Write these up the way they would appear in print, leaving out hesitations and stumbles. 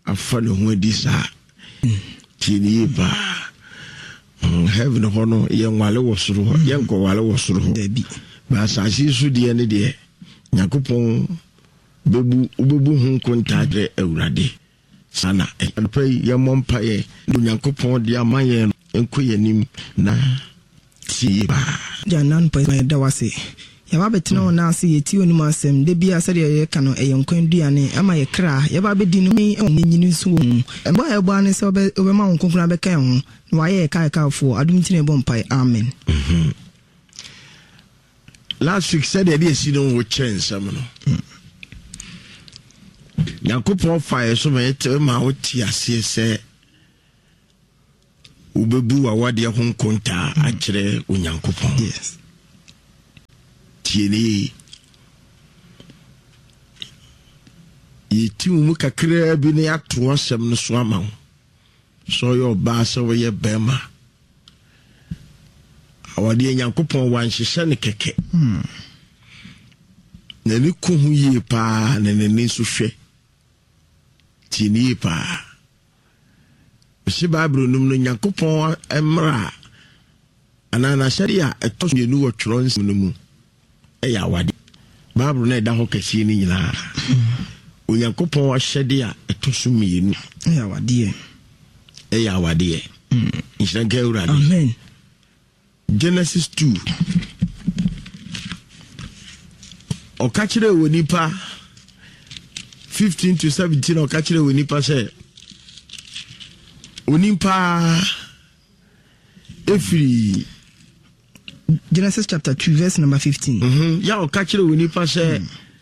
afane ho di sa tini ba heaven hono ye nwale wo soro ho ye nko wale wo soro ho ba sa su de ne de Yakopon bebu hu kontadre awurade sana alpai ye mompaye Yakopon de amaye enkoye nim na ti ba janan pa da wase ya ba betina na ase yeti onum asem de bia sɛ de ye ka no eyenkwan duane ama ye kra ya ba bedi no nyini so wo ebo ebo ne sɛ obe ma won konkuna be kan ho na wa ye kai fo adum tine bo mpai amen. Last week said they see no wo change some no Yakopon fire so me tell ma wo ti ase sɛ ubebu awade ho nkonta akyere Onyankopon. Yes. Tieni yeti mu kakra bi ne ato asem no so ama wo so yo ba so ye bema awade Nyankopon wan hyehyɛ ne keke na ne ko hu yie pa na ne so hwɛ tieni pa si Bible num no Nyankopon emra anana sharia eto so yenu wo tworo nsem no mu eya awade Bible na da ho kase ni nyina Onyankopon ahyɛde a eto so mienu eya awade nhyira ga urade. Amen. Genesis 2 okachire wonipa 15 to 17 okachire wonipa say onipa efiri Genesis chapter 2 verse number 15. Ya okachire wonipa say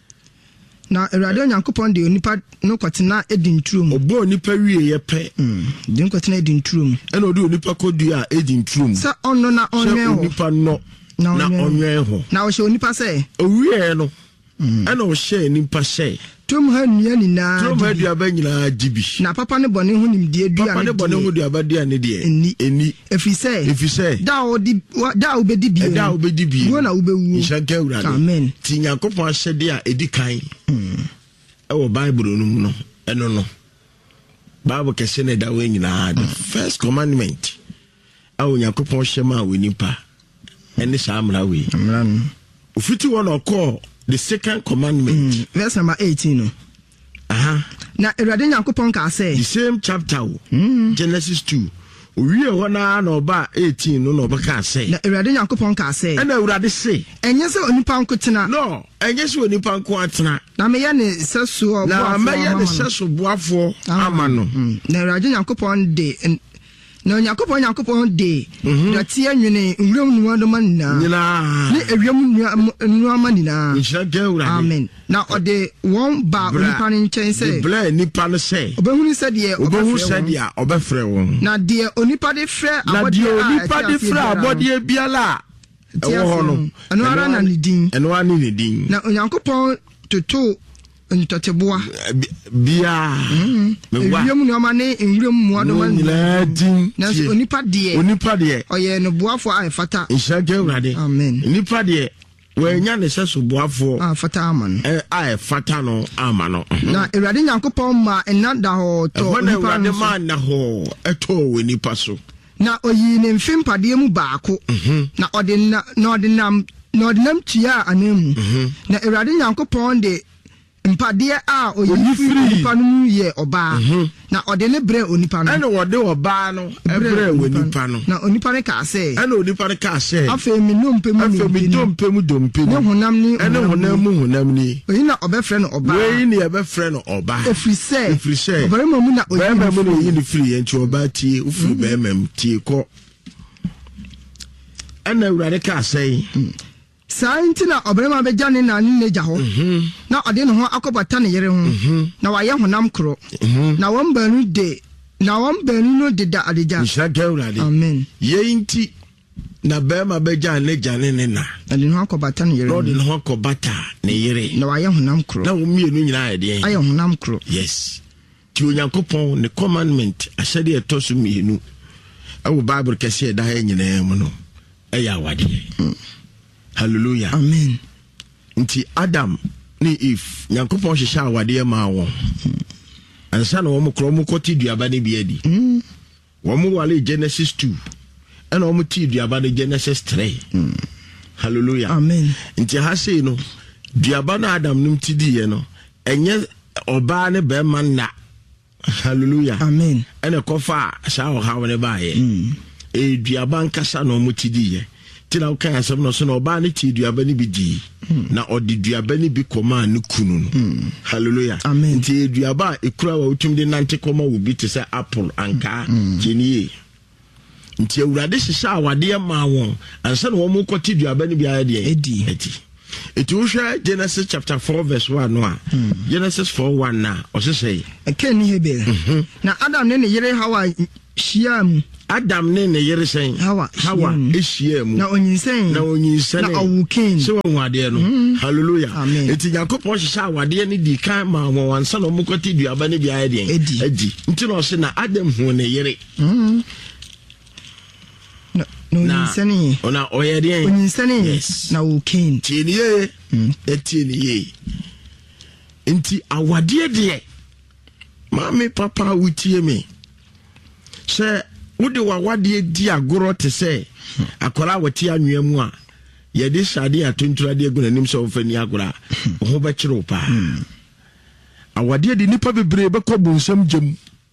na Awurade Onyankopon de onipa no kwatena edintrum obo onipa wie ye pe de kwatena edintrum ena odi onipa kodu a edintrum sa onno na onwe ho onipa no na onwe ho na o hye onipa say owie no ena o hye onipa say tum ha nua ni na tum ha dua ba nyina dibi na papa ne bone ho nimdie dua papa ne bone ho dua ba dia ne de eni efise da o bedi bi wo na wo bewu nhyaka urade. Amen. Ti Yakopon ahyede a edi kan ewo Bible no mu no eno no Bible kese ne da we nyina the first commandment awo Yakopon hyema wonipa ene sa amra we amran ofiti won okọ the second commandment verse number 18 no na Awurade Yakopon ka say the same chapter Genesis 2 owie ho na oba 18 no no baka say na Awurade Yakopon ka say na Awurade say enye se onipa nkotena no enye se onipa nko atena na me ye ne seso boafo na me ye ne seso boafo ama no na Awurade Yakopon de na Yakopon de dati anwene nwuram nuado manina ne ewiem nuama nina nhyira Awurade. Amen. Na ode won ba onipa ne nkyɛn sɛ bla nipa no sɛ obehunu sɛ de obɛfrɛ wɔn na de onipa de frɛ abɔde biala ɛwɔ hɔ no ɛno ara na ne din na Onyankopon toto ntoteboa bia ewiem nuama ne nwuram muado manina na onipa de ɔyɛ no boafo a efata nhyira Awurade. Amen. Nipa de wenya ne seso boafo fata amano fata no amano na Awurade Yakopon ma enada ho to nipa no ma na ho eto we nipa so na oyi ne mfimpade mu baako na ɔde nam tua anemu na Awurade Yakopon de mpade a oyifiri nipa no ye oba na ode ne bre onipa no ene wode oba no ebre onipa no na onipa ne ka se ene onipa ne ka se afa mi dompemu ne honam ni oyi na obefre no oba we ni ebefre no oba efrise obere mu na oyi ni free enti oba tie ufuru be mem tie ko ene Awurade ka se saa nti na obrema beja ne na ne gya ho na ɔde ne ho akɔbata ne yere ho na wayɛ honam koro na wɔn baanu no deda adeja nhyira Awurade. Amen. Ye nti na bɛma beja ne gya ne na ɔde ne ho akɔbata ne yere ɔde ne ho akɔbata ne yere na wayɛ honam koro na wo mienu nyina ayɛ honam koro. Yes. Ti Onyankopon ne commandment ahyɛde ɛtɔ so mienu ɛwɔ Bible kɛse ɛda ha nyina mu no ɛyɛ awade. Hallelujah. Amen. Nti Adam ni Eve Nyankopon hyehyɛ awade ma wɔn ansa na wɔn kro wɔn kɔti duaba ne bi adi wɔn wale Genesis 2 ɛna wɔn ti duaba ne Genesis 3 hallelujah amen nti ha sei no duaba na Adam nim ti di ye no enye oba ne be man na hallelujah amen ɛna kɔfa saa ɔhaw ne ba ye duaba nkasa na wɔn ti di ye tina wo kan asɛm no so na oba ne ti duaba ne bi di na ɔde duaba ne bi kɔma ne kunu no hallelujah amen nti duaba ekura wa utum de nante kɔma wo bi te sɛ apple anka genie nti awurade hyehyɛ awade ma wɔn ansa na wɔn kɔ ti duaba ne bi ayɛ de edi eti wo hwɛ Genesis chapter 4 verse 1 no a Genesis 4:1 na ɔsesɛ ken ni Hebel na Adam ne yere Hawa hyia mu Adam ne yere sɛn Hawa ehyia mu na onyinsen na awuken sɛ wɔn ade no hallelujah eti Yakobɔ hyehyɛ awade ne di kan ma wɔn ansa na wɔn kɔ ti duaba ne bi ayɛ de edi nti na ɔse na Adam hu ne yere na ona oyedien onyinsane na wokin tieniye etieniye enti awade de mami papa wutie me se wode wawade di agoro te se akola wati anwea mu a ye de sade atontura de agunanim se ofani agora ho be kire pa awade de nipa bebre be kɔ bonsam gyem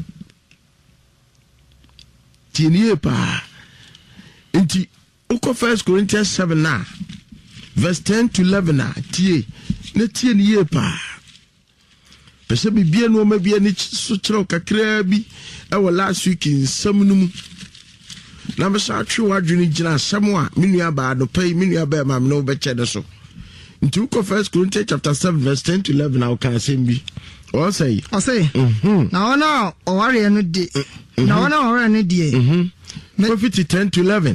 tieniye pa Inti uko 1 Corinthians 7 na verse 10 to 11 na tie na tie ni ye pa pese bibia no ma bia ni so kire kakra bi e wo last week nsam no mu na me sa atwe wadwene gina asam a menua ba do pai menua ba ma me no be che de so inti uko 1 Corinthians chapter 7 verse 10 to 11 na ka asem bi o say na ona o ware no di na ona o ware no di Prophet 10 to 11.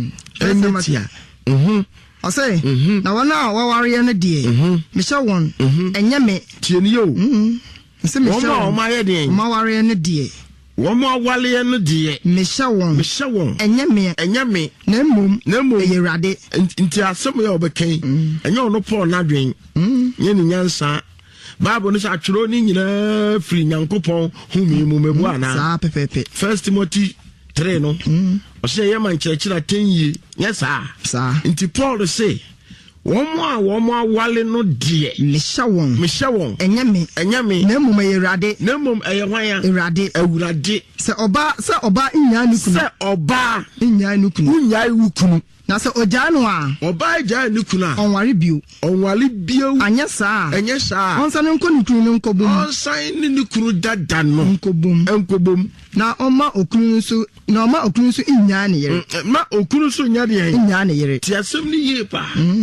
I say, now one hour warrior in a day. Michelle one, and Yame, Tienio. Michelle, my idea, my warrior in a day. One more wally in a day. Michelle one, and Yame, Nemo, ye raddy, until some of your cane, and you're no poor nadring. Yen Yansa. Bible is actually free Yankopon, whom you move. 1 Timothy 3 no o say ye man churchira 10 yi yes sir nti Paul say won mo wale no de me sha won enyame na mum yerade na mum eyehwan awurade se oba nya ni kunu na se oja no a oba ja ni kunu a onware bio anya sa onsan nko ni kunu nkobum onsan ni kunu dada no nkobum na oma okunu nso nya ne yere ma okunu nso nya ne yere ti asem ni ye pa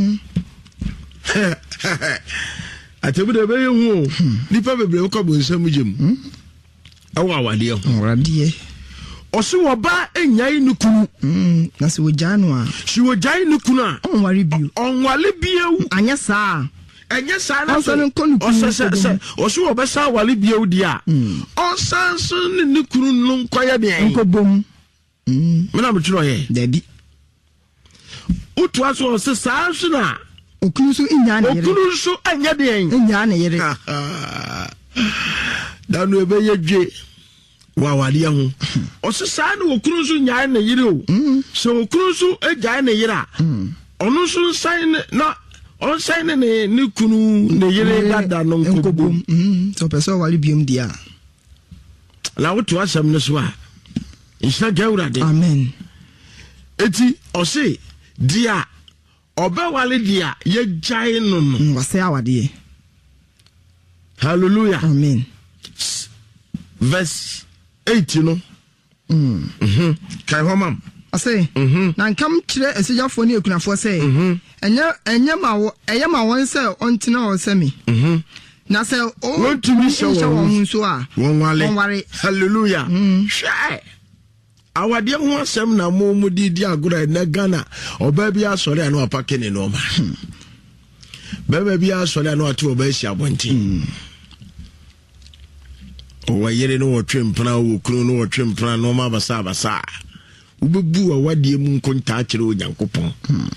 atebude be hu nipa bebre ko bo nsam gem awa awade osi woba enyai nukunu na se wojanu a si wojai nukunu a onware bio anya saa na so osi woba saa wale bio dia onsan so ne nukunu no nkoya de nkobom mena mturo ye dabi utu aso se saa so na okunu so anya de yere danu ebe ye dwe wawade ho osesa na okunu so nyaa na yire o so okunu so agyaa na yire a onu so sign na on sign ne kunu ne yire dada no nkobom so person wale biom dia la woto asam ne so a insha gawrade amen eti ose dia oba wale dia ye gyae no no wase awade hallelujah amen verse 8 no kai homam ase na nkam kire esejafo ne ekunafo se enya ma won se ontina o se mi na se o tumi show won so a won ware hallelujah hwe awade ho asem na mo di agora na Ghana oba bi asore anu apake ne no ma baba bi asore anu atu oba esi abonti o yere no twempra wo kunu no twempra no ma basa ubebu awade mu nkonta akire onyankopon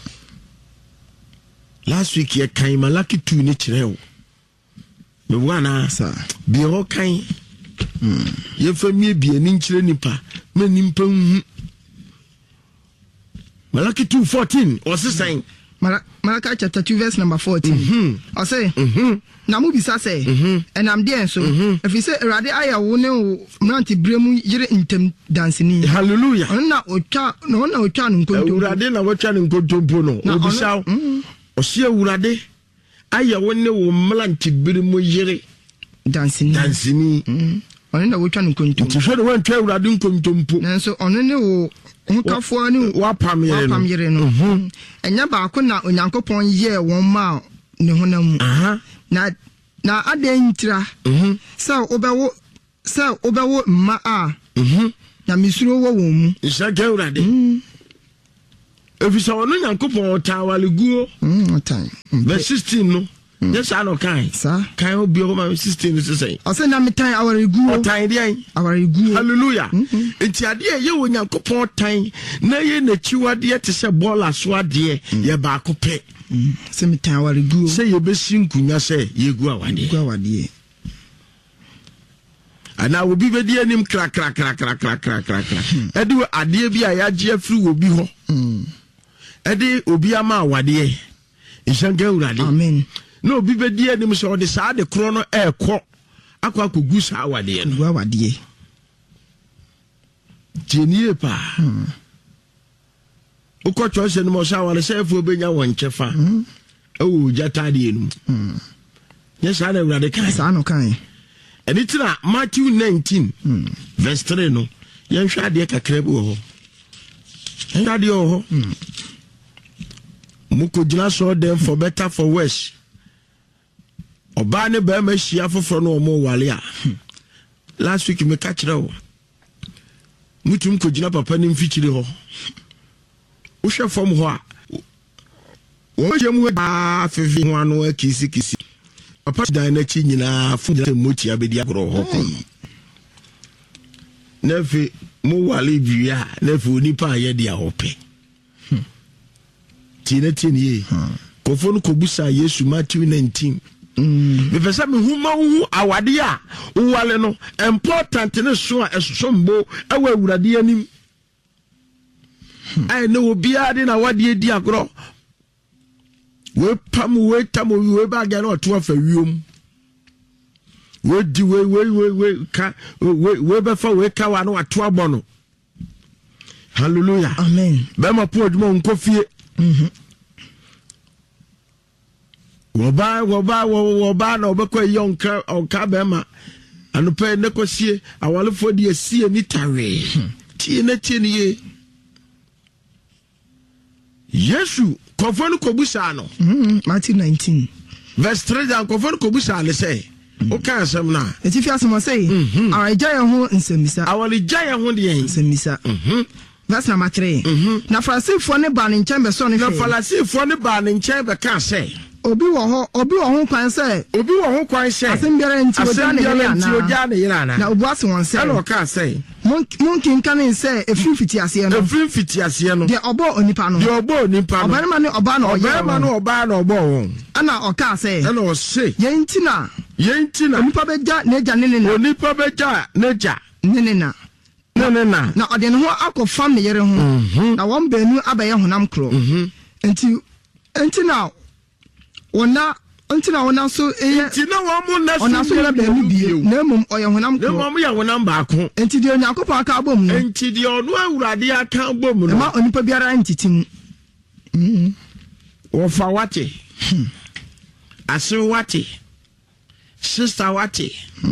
last week ye kan Malaki 2 ni kire wo me wana sa bi ho kan Ye fa mi bie ni nkyire nipa ma nimpa hu. Malaki 2:14 or saying Malachi chapter 2 verse number 14. I say, na mu bisa say, and I'm there so. If you say Rade aya wo ne wo mranti bremu yire intem dancing. Hallelujah. Na otwa nkonto. Rade na watwa nkonto no. Obisa o se Rade aya wo ne wo mranti bremu yire dancing. Ono na watwa nkonto. Ti so de wan twa Rade nkonto mpo. Nanso ono ne wo nkafo ni wapam yere no enya ba ko na onyankopon ye won ma ne honam na adentira se obewo ma a na misuro wo won mu isa gawrade efisa wono nyankopon otawaleguo time verse 16 no yes I know kind obi o ma 16 no say o say na metan awaregu o tan dey awaregu hallelujah enti ade ye wo nyankopon tan na ye na chiwade te se bola so ade ye ba ko pe say metan awaregu say ye be sinkunya say ye gu awade ana obi be die nim kra ade ade bi a ya je afiri obi ho ade obi ama awade isanga urade amen. No be be anim so de saa de kro no ekọ akogu saa wade no wade tienie pa uko chose no mo saa wale sefo benya won chefa jata de enum yes ana urade kan saa no kan eni tira Matthew 19 verse 3 no yen hwa de kakra bi wo ho yen de ho muko jina so dem for better for worse oba ne ba ma hia foforo no mo wale a last week me ka kire wo mutum ko jina papa ne mfikiri ho wo hwe fom ho a wo je mu a fefi ho ano akisi papa dan na chi nyina fu jina moti abedi agro ho ko nefi mo wale bia nefi onipa ye dia hope tinie kofo no kobusa Yesu Matthew 19 me pesa me huma hu awade a wale no important ne so a esombo awa awurade anim ai no obia de na wade edi agro we pam we tam we ba ga na oto afa wiom we di we ka we be fa we ka wa na wato abono hallelujah amen be ma po odmo nkofie woba na obekọ yonka onka bema anupe ne kosie awalefo de asie ni tare tie ni ye Yesu kofonu kobusa no Matthew 19 verse 3 dan kofonu kobusa le say o kan asem na etifi asem say awajaya ho nsemisa awajaya ho de nsemisa verse number 3 na Farisifo ne ba ne nchen be so ne na Farisifo ne ba ne nchen be kan say obi wo ho kwan say asem biara nti oja ne yira na obu ase won say na o ka say munkin kan say efiri fiti ase no de obo onipa no oba ne oba na obo won ana o ka say na o say yentina onipa beja neja nenena na ode ne ho akofam ne yere ho na won baanu abaye honam kro entina wona so entina wo mu na ona so na baanu bie na mum oye honam kro na mum ya honam ba ko enti de onyakopo aka abom no enti de onu awurade aka abom no ma onipa biara ntitim wo fa wate aso wate sister wate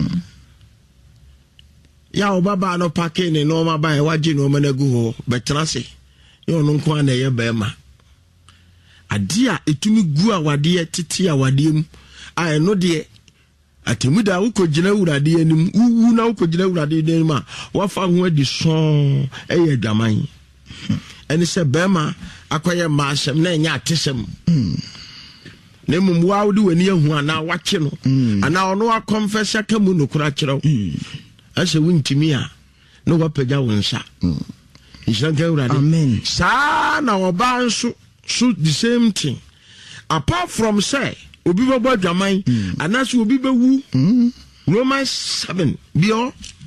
ya obaba no pake ne no ma ba waje no ma na gu ho betrase yo no nko na ye ba ma adia etumi gu awade tete awade mu ai no de atemuda ukogina urade anim uwu na ukogina urade anim a wafa ho adi so eye dwaman eni se bema akoye ma asem na nya atesem ne mum waawde wani ahu ana wache no ana ono a confess aka mu nokura kirew ase wuntimi a no wapaja wonsa ishanka urade amen sa na oba nso so the same thing apart from say obi baba dwaman anaso obi bewu Romans 7 bio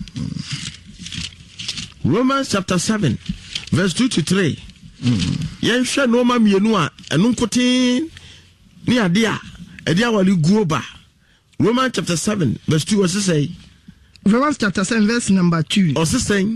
Romans chapter 7 verse 2 to 3. Yen hwe no ma mienu a eno nkotin ni ade a ade awale guoba. Romans chapter 7 verse 2 was say. Romans chapter 7 verse number 2. O say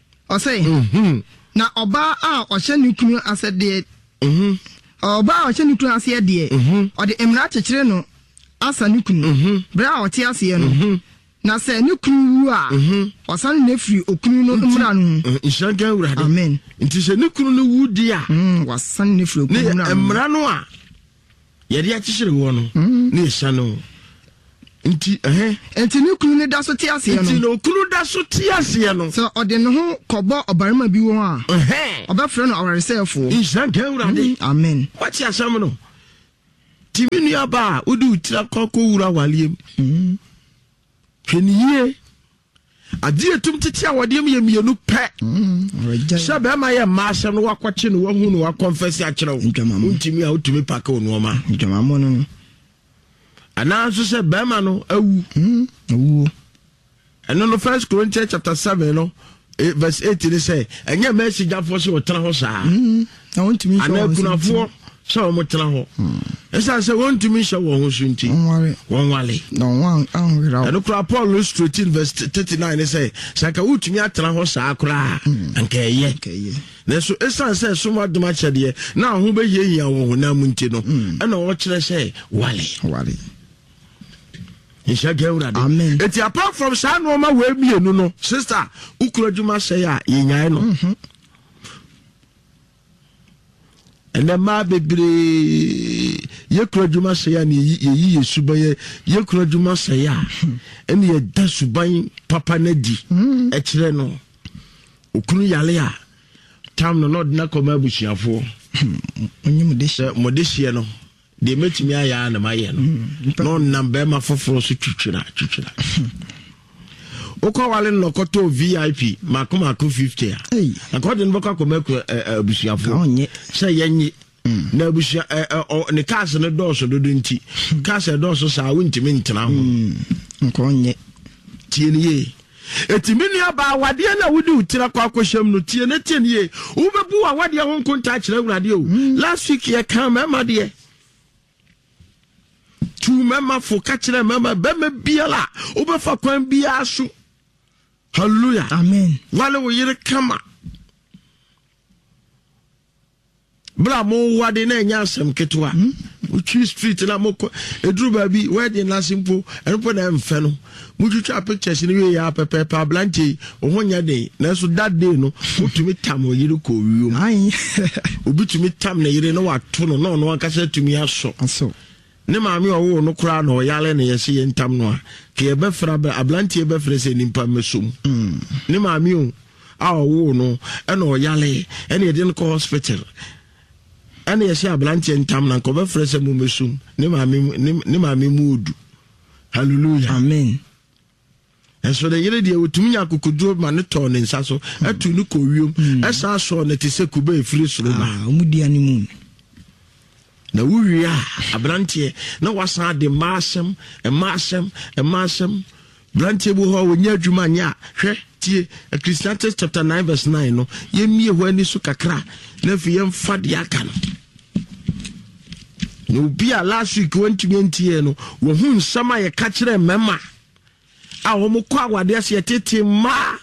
na oba a ohye ne kunu asede oba a ohye ne kunu asede o de emra chekere no asa ne kunu bra o te ase no na se ne kunu wu a osan na firi okunu no mra no inshaga urade amen nti se ne kunu no wu di a wasan ne firi okunu no emra no a ye de akyekyere wo no ne ehya no nti ne kunu ne da so te ase no nti no kunu da so te ase no so ode ne ho kobo obarima bi wo a obafre no awaresefo inshaga urade amen wachi asam no timinu aba udi utira kokko wura waliem hweniye adi etum tete awodiem ye mienu pe sebe ma ye maasha no wakwache no wahu no wakonfess akere wo untimi a utumi paka onu oma ntwamamo no ana so se be ma no awu eno no 1 Corinthians chapter 7 no verse 8 they say enye mercy jafo so otena ho saa na untimi ana kunafo so mo tena ho esa se wontumi hye wo ho so nti wonwale no wan anwira eno kra Paul 13 verse 39 they say saka utumi atena ho saa kra ankeye na so esa se so madoma chede na ho be yehia wo ho na mu nti no ena wo kire se wale inshaga urade amen eti apart from sa no ma we mienu no sister ukura djuma se ya yenyan no ene ma bebre ye kura djuma se ya ni yi yesuba ye kura djuma se ya ene ye da suban papa na di e kire no okunu yale a tam no no na koma abusuafo onyim de she modehie no de metimi aya na maye no number ma foforo so twitwira okwa wale no koto VIP makoma ko 50 according to bakoma ko abusuafo onye se yenye na abusua ne case no doso dodo nti case doso sa wontimi ntena ho nkonye tieniye etimini aba wade na wudi utira kwa kwahwam no tieniye ubebu wa wade ho nkonta kire urade o last week ye kan mama de tu mama fo ka kire mama be me biala ubefa kwan bia so hallelujah amen wale wo yire kama bra mo wade na nya asem ketwa uchi street na moko eduru ba bi wede na simple enpo na mfe no mujutwa pictures ni we ya pepe blanche ohonya de na so that day no utumi tam oyire ko wiom ai obitumi tam na yire no wato no no akasa tumi aso ne maami owo no kura no yale ne yesi yentam no a ke be fra ablanche be fra se nimpa mesum ne maami o a owo no e no yale e ne de no hospital ane yesi ablanche ntam na ko be fra se mu mesum ne maami mudu hallelujah amen eso de yire de otumi nya kokoduo ma ne to ne nsa so atu ne ko wiom esa so ne te se kuba efiri soro ma omudi animu na wuria abrantie na wasan de masem brantie bo ho wonya adwuma nya hwe tie Ecclesiastes chapter 9 verse 9 no yemie ho ani so kakra na fi yem fade aka no bia last week wantumi ntie no wo hu nsama ye ka kire mema a wo mo kwa awade ase tete ma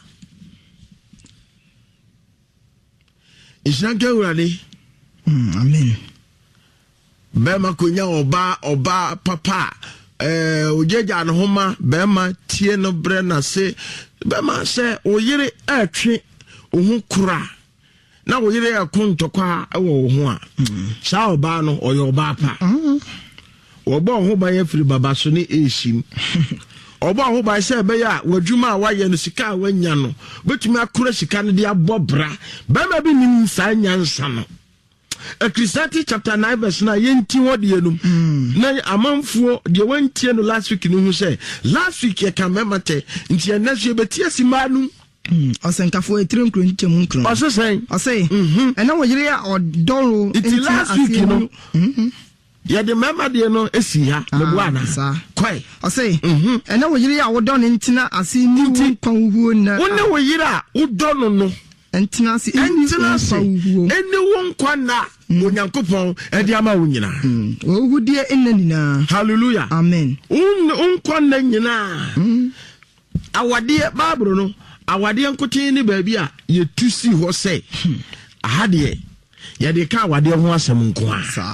ishanke urade amen bema konya oba papa ojeja no homa bema tie no bre na se bema se oyire atwe ohun kura na oyire akontokwa ewo ho a sha oba no oyo oba pa oba ho ba ya firi baba so ni eshim oba ho ba se be ya wadwuma waye no sika wanya no betumi akura sika no de abobra bema bi nim sa nyansa no Ecclesiastes chapter 9 verse 9 yenti wodi enum na amanfuo de wantie no last week no hu say last week ye kan memate nti enaso ye betie simanu osenkafo etire nkro nchemu nkro osesen osei ena wo yire ya odoro nti last week no ye de mema de no esi ha le bwana Quite. I say, and now we are done in Tina. I see new Panguna. Only we yira, who don't know. And Tinasi, anyone kwana, Munyankupon, and Yama Unina. Oh, good dear in Hallelujah. Amen. Kwanina. Our dear Babruno, our dear Cotini baby, you to see what say. I had ye. Ya de ka wade ho asem nko a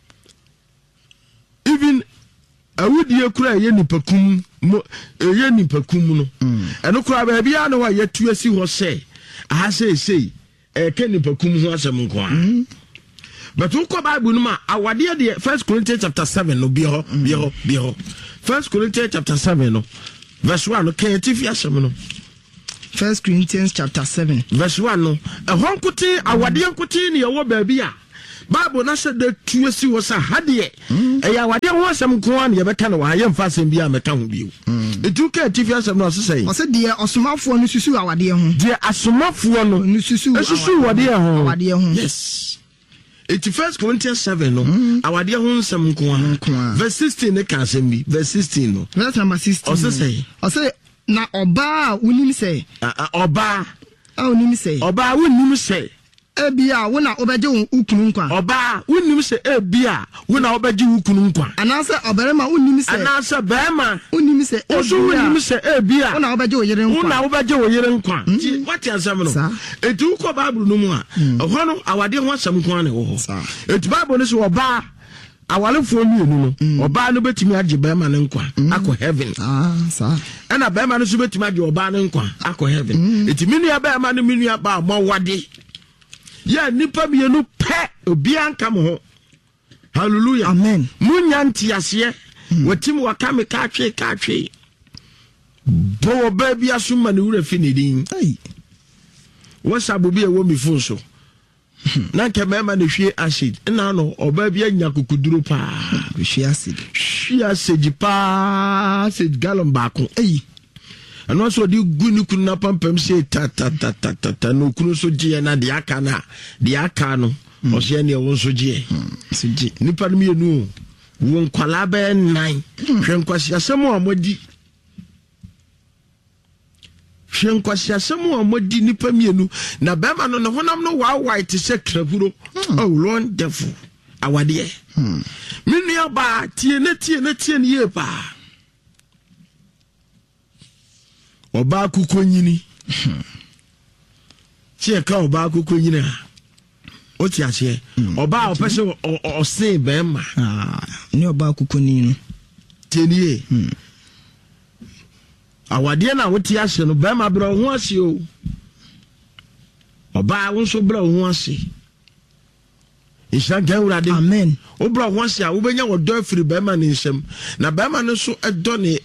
even awudie kura ye nipakum no eno kura ba bia na wa yetu asi ho se aha sei ke nipakum ho asem nko a but ukọ Bible no ma awade de 1 Corinthians chapter 7 no bi ho 1 Corinthians chapter 7 no verse 1 no kan tifi asem no 1 Corinthians chapter 7 verse 1 no ehonkote awade enkote ne yewo baabi a Bible na said the tuasi was a hade awade ho asem ko an ye beka na wa ye mfa asem bi a meka ho bi etuka tifi asem no so say o se de osomafo no susu awade ho de asomafo no susu awade ho yes 1 Corinthians 7 no awade ho nsem ko an verse 16 ne ka asem bi verse 16 no verse number 16 o say na oba unim say oba unim say oba unim say ebia wo na obeje ukunu nkwa oba unim say ebia wo na obeje ukunu nkwa anase oberema unim say anase berema unim say unim say ebia wo na obeje oyere nkwa wo na obeje oyere nkwa what ansem no etu ko Bible no mu a ho no awade ho asem nkwa na wo etu Bible no so oba awalefo mienu no oba no betimi age berema ne nkwa akọ heaven ana berema no so betimi age oba ne nkwa akọ heaven eti minu ya berema no minu ya ba mawade ya nipa mienu pe obi anka mo ho hallelujah amen munya ntiase watim wakame ka twe bo baby asuma ne wura finidin wasabu bi ewo mi fun so na ke mema ne hwie acid na no oba bi anya kokuduro pa hwie acid pa acid gallon baako and also the gunu kuna pampam say ta no kunu so je na de aka no o se ne won so je nipa no mienu won kwala be 9 hwenkwasi asem o amodi nipa mienu na bema no ne honam no wa white se kraburo oh wonderful awade minu aba tie ne ye pa oba kukonyini tie ka oba kukonyini a o ti ase oba opese o se bema ni oba kukonyini tenie awade na wo ti ase no bema bra ho ase o oba wo so bra ho ase isa gawurade amen o bra ho ase a wo benya wo do afiri bema ne nsem na bema no so edo ne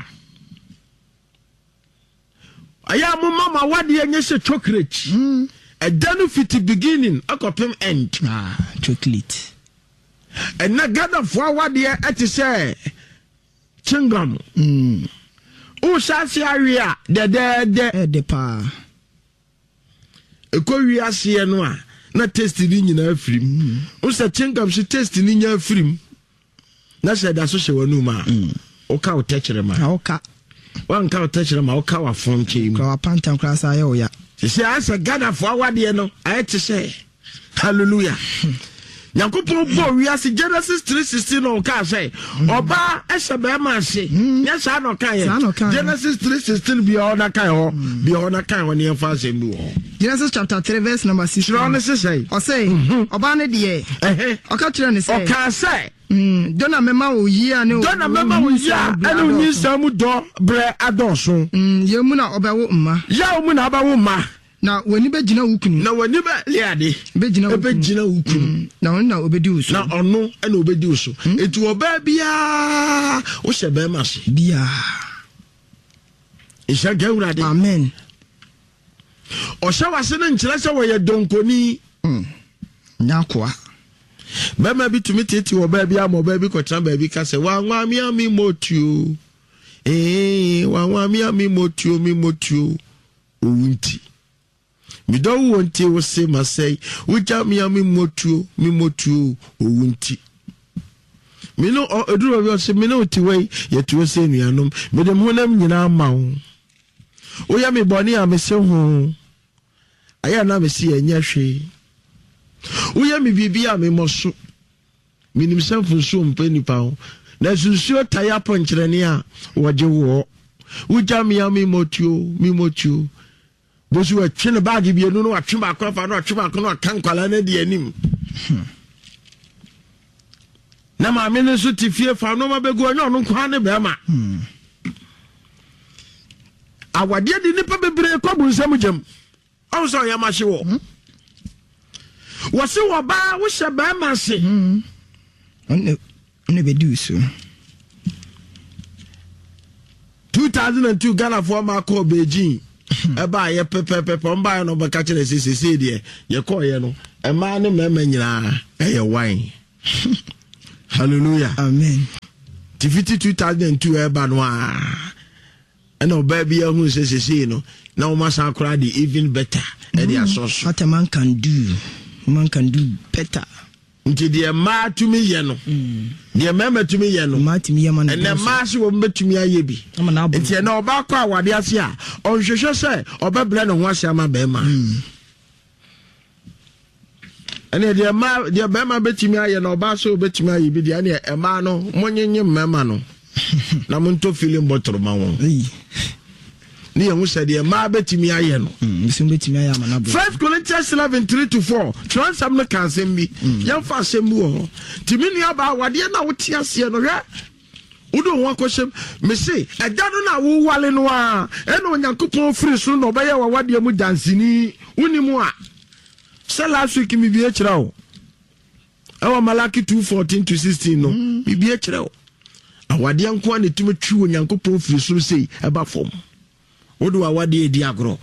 aya mo mama wade enye se chocolate a danu fit beginning akopem end chocolate and na god of wade ati say chingam o sase area de pa ekowi ase no a na taste ni nyina afrim o sa chingam se taste ni nya afrim na se da so hye wanu ma o ka o techere ma o ka wan ka o techere ma o ka wa fonche mu ka pantam krasa ye o ya se asa gada fo awade no ayete say hallelujah Yakupon bo wiase Genesis 3:16 no ka say oba ehye be ma ase nya sa no kan ye Genesis 3:16 bi o na kan ho ne fa se mbu ho Genesis chapter 3 verse number 6 no say o say oba ne de o ka kire ne say o ka say dona mema wo yi ane ni samu do bre adonso ye mu na obawo mma ya mu na abawo mma na wani be gina wukunu na wani be liade be gina wukunu na wani na obedi uso na ono na obedi uso etu oba bia o se be ma se bia isha gawurade amen o sha wase na nkyere se wo ye donkoni nyakoa bema bi tumi tete oba bia mo oba bi ko tran ba bi ka se wa nwa mi ami motuo wa nwa mi ami motuo owunti mi do wonte wo se masai wuja mi ami motuo owunti me no eduro bi o se me no tiwei ye tuo se nuanom me dem honam nyina ma wo oya me boni a me se ho aya na me se enya hwe oya me bibia me moso minim sanfo so mpani pa ho na susuo taya ponkyerene a woje wo uja mi motio bosu atwe ne bag bi enu no atwe ba akwa no atwe ba akwa no akankwala na de anim na ma me no so tifie fa no ma begu onyo no kwa ne be ma awade de nipa bebre kwa bunsam jam on so ya ma hye wo wo se wo ba wo hye ba ma se on be do so 2002 Ghana for ma call Beijing eba ye pepe mba no be ka kire sese de ye call ye no e ma ne mema nyina ye wine hallelujah amen tifiti 2002 eba no a and no baby hu sese no na o ma san kra the even better e dey asoso what a man can do better nti de ma tumi ye no de mema tumi ye no ma tumi ye man and ma se wo betumi aye bi nti na oba kwa awade ase a onhwehwe se obebele no ho ase ama be ma ene de be ma betumi aye na oba so betumi aye bi de ene e ma no monyenye mema no na monto feeling bottle ma won ni hu se de ma betumi aye no bisim betumi aye ama na bo 1 Corinthians 11:3-4 transam no kan sem bi yan fa sem wo timini aba awade na wote ase no hwe udo ho akosem me se eda no na wo wale no a ena onyankopon free so no obaye wa wade mu dansini unimu a se last week mi bi e kira o ewa Malaki 2:14-16 no mi bi e kira o awade anko an etumi twi onyankopon free so sei eba fom odo awade edi agro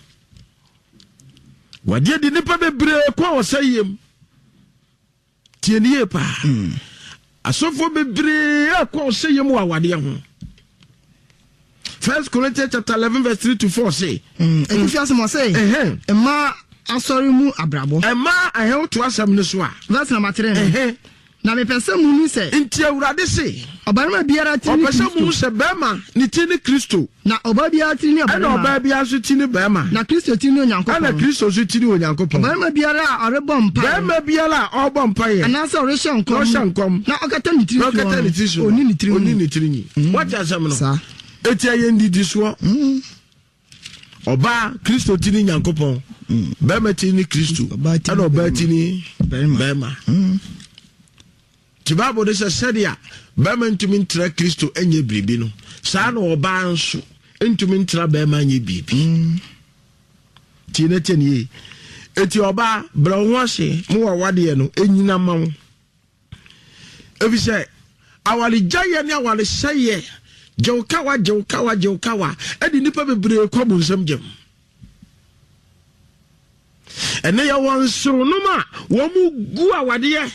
wade di nipa bebre kwa osayem tienie pa asofo bebre kwa osayem wa wade ho 1 Corinthians chapter 11:3-4 say efiase mo say ema asori mu abrabo ema ahe to asam ne so a verse na matere na me pese mu ni se nti awurade se obarima biara ti ni Kristo mu se bema ni ti ni Kristo na oba biara ti ni obarima na oba biara so ti ni bema na Kristo ti ni onyankopon na Kristo so ti ni onyankopon obarima biara arebo mpa bema biara obo mpa ye ana so re shankom na okata ni tiri so oni ni tiri what asam no sa eti aye ndidi so oba Kristo ti ni nyankopon bema ti ni Kristo na oba ti ni bema Tibabo de sadia bema ntumi ntra Kristo enye bribi no saa na oba nso ntumi ntra bema enye bibi tineteni eti oba bra ho ase mo wa wade no enyina mawo ebise awali jaye ni awali seye jewkawa edi nipa bebre kwabu nsam gem ene ya won soro no ma wo mu gu awade ye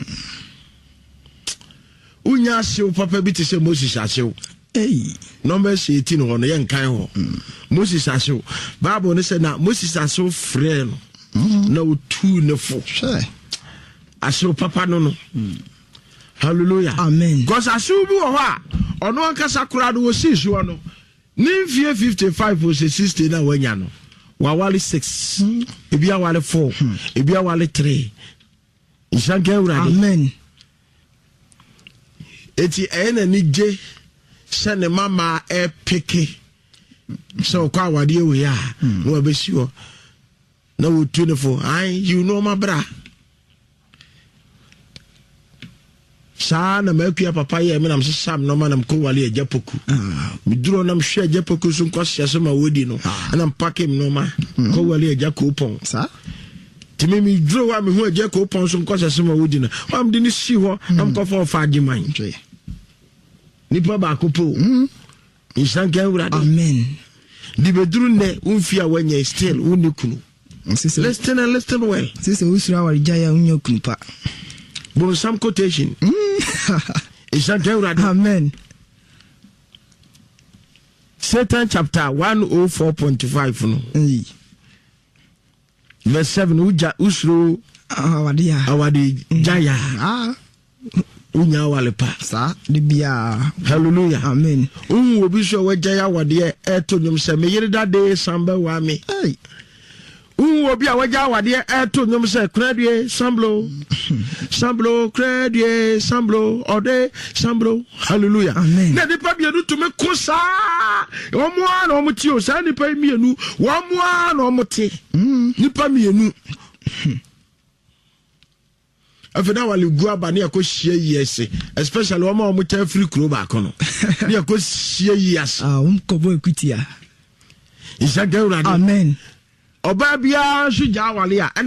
unya sew papa bi te se Moses asew number 18 ho no ye nkan ho Moses asew Bible ne se na Moses asew frɛ no na otu ne fo asew papa no hallelujah amen because asew bi wo ha ono ankasa kura do wo sisu no ni 55 or 60 na wanya no wa wale 6 ebi awale 4 ebi awale 3 ishanke urade amen eti ena ni je se ne mama peke so kwa wade we ya no abesiwo na wo tu ne fo you know my bra sa na makua papa ye me nam sesam no manam ko wale ajapoku mi duro nam hwe ajapoku so nko hye ma wodi no na mpake mi no ma ko wale ajakopon sa timi mi duro wa mi hu ajakopon so nko hye ma wodi no am de ni si ho nam ko fo fa agiman nipa ba ko po insanke urade amen di beduru ne unfi a wanya still uni kunu listen well sisi usura wa jaya unyo kunu pa bon some quotation insanke urade amen Satan chapter 104.5 no verse 7 uja usro awade jaya unya wale pa sa de bia hallelujah amen obi so wagya ya wade eto nyom se me yere dade samba wa me obi a wagya wade eto nyom se kradie samblo samblo kradie samblo ode samblo hallelujah amen na de pa bia du to me kosa omo a na omo ti o sa ni pa mienu omo a na omo ti ni pa mienu afena wale guaba ne yakohie yese especially wama omo cha free kro ba kono ne yakohie yese kobo ekutia isa gawra amen oba bia so ja wale a